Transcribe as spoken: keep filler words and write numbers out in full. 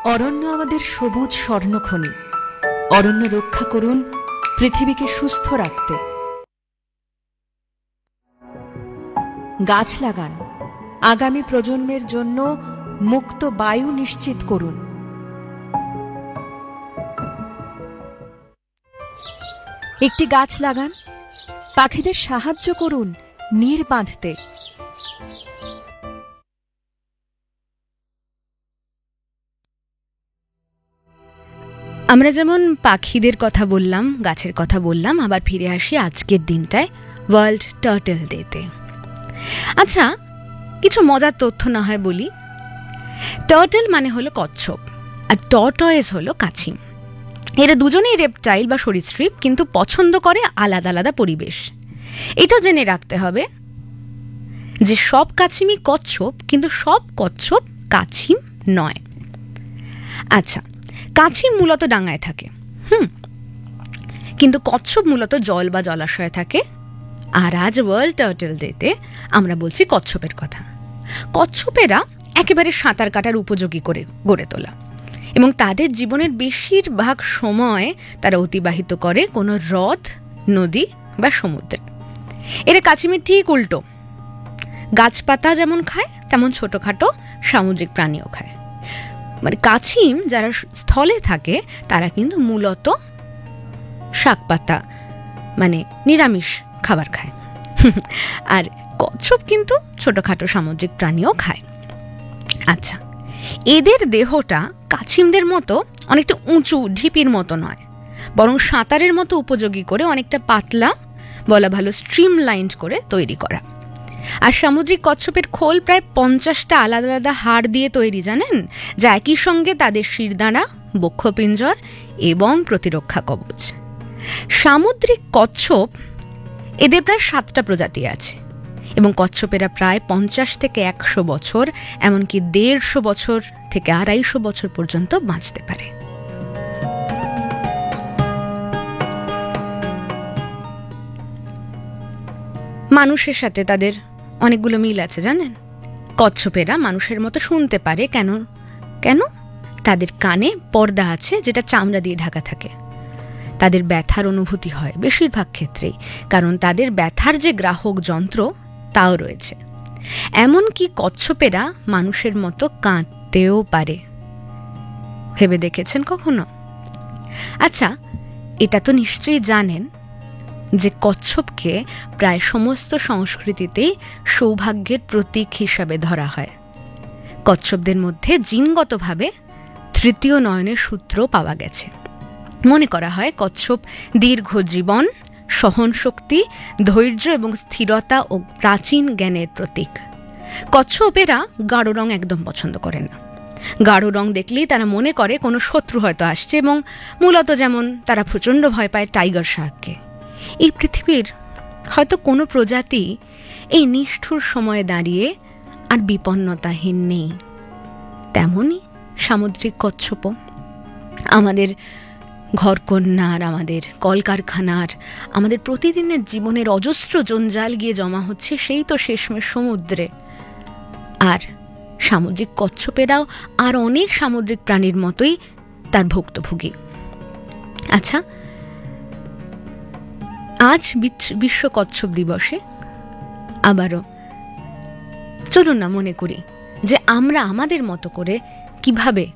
অরণ্য আমাদের সবুজ স্বর্ণখনি। অরণ্য রক্ষা করুন পৃথিবীকে সুস্থ রাখতে। গাছ লাগান, আগামী প্রজন্মের জন্য মুক্ত বায়ু নিশ্চিত করুন। একটি গাছ লাগান, পাখিদের সাহায্য করুন নীড় বাঁধতে। আমরা যেমন পাখিদের কথা বললাম, গাছের কথা বললাম, আবার ফিরে আসি আজকের দিনটায়, ওয়ার্ল্ড টার্টল ডেতে। আচ্ছা, কিছু মজার তথ্য না হয় বলি। টার্টল মানে হলো কচ্ছপ, আর টর্টয়েস হলো কাছিম। এরা দুজনেই রেপটাইল বা সরীসৃপ, কিন্তু পছন্দ করে আলাদা আলাদা পরিবেশ। এটা জেনে রাখতে হবে যে সব কাছিমই কচ্ছপ, কিন্তু সব কচ্ছপ কাছিম নয়। আচ্ছা, কাছিম মূলত ডাঙায় থাকে, হুম কিন্তু কচ্ছপ মূলত জল বা জলাশয়ে থাকে। আর আজ ওয়ার্ল্ড টার্টল ডেতে আমরা বলছি কচ্ছপের কথা। কচ্ছপেরা একেবারে সাঁতার কাটার উপযোগী করে গড়ে তোলা, এবং তাদের জীবনের বেশিরভাগ সময় তারা অতিবাহিত করে কোনো হ্রদ, নদী বা সমুদ্রে। এরা কাছিমের ঠিক উল্টো, গাছপাতা যেমন খায় তেমন ছোটখাটো সামুদ্রিক প্রাণীও খায়। মানে কাছিম যারা স্থলে থাকে তারা কিন্তু মূলত শাক পাতা, মানে নিরামিষ খাবার খায়, আর কচ্ছপ কিন্তু ছোটখাটো সামুদ্রিক প্রাণীও খায়। আচ্ছা, এদের দেহটা কাছিমদের মতো অনেকটা উঁচু ঢিপির মতো নয়, বরং সাঁতারের মতো উপযোগী করে অনেকটা পাতলা, বলা ভালো স্ট্রিম লাইন্ড করে তৈরি করা। আর সামুদ্রিক কচ্ছপের খোল প্রায় পঞ্চাশটা আলাদা আলাদা হাড় দিয়ে তৈরি, জানেন, যা একই সঙ্গে তাদের শিরদাঁড়া, বক্ষপিঞ্জর এবং প্রতিরক্ষা কবচ। সামুদ্রিক কচ্ছপ এদের প্রায় সাতটা প্রজাতি আছে, এবং কচ্ছপেরা প্রায় পঞ্চাশ থেকে একশো বছর, এমনকি দেড়শো বছর থেকে আড়াইশো বছর পর্যন্ত বাঁচতে পারে। মানুষের সাথে তাদের অনেকগুলো মিল আছে, জানেন। কচ্ছপেরা মানুষের মতো শুনতে পারে। কেন কেন তাদের কানে পর্দা আছে, যেটা চামড়া দিয়ে ঢাকা থাকে। তাদের ব্যথার অনুভূতি হয় বেশিরভাগ ক্ষেত্রেই, কারণ তাদের ব্যথার যে গ্রাহক যন্ত্র তাও রয়েছে। এমনকি কচ্ছপেরা মানুষের মতো কাঁদতেও পারে। ভেবে দেখেছেন কখনো? আচ্ছা, এটা তো নিশ্চয়ই জানেন যে কচ্ছপকে প্রায় সমস্ত সংস্কৃতিতেই সৌভাগ্যের প্রতীক হিসাবে ধরা হয়। কচ্ছপদের মধ্যে জিনগতভাবে তৃতীয় নয়নের সূত্র পাওয়া গেছে। মনে করা হয় কচ্ছপ দীর্ঘ জীবন, সহনশক্তি, ধৈর্য এবং স্থিরতা ও প্রাচীন জ্ঞানের প্রতীক। কচ্ছপেরা গাঢ় রং একদম পছন্দ করে না। গাঢ় রং দেখলেই তারা মনে করে কোনো শত্রু হয়তো আসছে, এবং মূলত যেমন তারা প্রচণ্ড ভয় পায় টাইগার শার্ককে। এই পৃথিবীর হয়তো কোনো প্রজাতি এই নিষ্ঠুর সময়ে দাঁড়িয়ে আর বিপন্নতাহীন নেই, তেমনই সামুদ্রিক কচ্ছপও। আমাদের ঘরকন্যার, আমাদের কলকারখানার, আমাদের প্রতিদিনের জীবনের অজস্র জঞ্জাল গিয়ে জমা হচ্ছে সেই তো শেষমেশ সমুদ্রে। আর সামুদ্রিক কচ্ছপেরাও আর অনেক সামুদ্রিক প্রাণীর মতোই তার ভুক্তভোগী। আচ্ছা, আজ বিশ্ব কচ্ছপ দিবসে আবারও চলুন না মনে করি যে আমরা আমাদের মতো করে কিভাবে